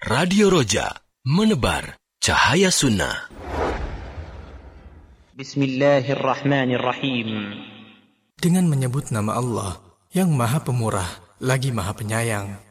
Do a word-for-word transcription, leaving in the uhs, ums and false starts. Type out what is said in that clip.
Radio Roja, menebar cahaya sunnah. Bismillahirrahmanirrahim. Dengan menyebut nama Allah yang Maha Pemurah lagi Maha Penyayang.